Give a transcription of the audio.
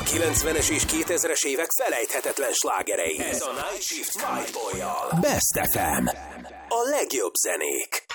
90-es és 2000-es évek felejthetetlen slágerei. Ez a Night Shift White Boy-jal. Best FM. A legjobb zenék.